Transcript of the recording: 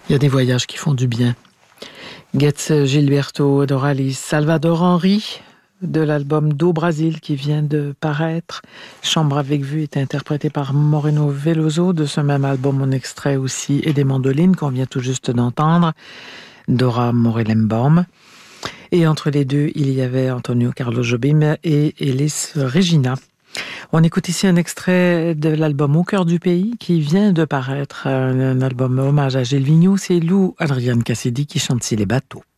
Il y a des voyages qui font du bien. Getz Gilberto Doralis, Salvador Henry, de l'album Do Brasil qui vient de paraître. Chambre avec vue est interprété par Moreno Veloso. De ce même album, on extrait aussi Et des mandolines qu'on vient tout juste d'entendre, Dora Morelenbaum. Et entre les deux, il y avait Antonio Carlos Jobim et Elis Regina. On écoute ici un extrait de l'album Au cœur du pays qui vient de paraître, un album hommage à Gilles Vigneault. C'est Lou Adrienne Cassidy qui chante Si les bateaux.